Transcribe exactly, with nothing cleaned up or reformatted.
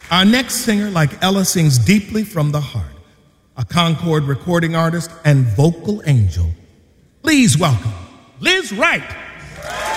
Our next singer, like Ella, sings deeply from the heart. A Concord recording artist and vocal angel. Please welcome Liz Wright.